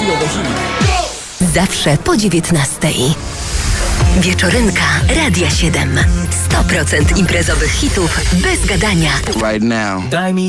Zawsze po 19:00. Wieczorynka Radia 7. 100% imprezowych hitów bez gadania. Right now. Daj mi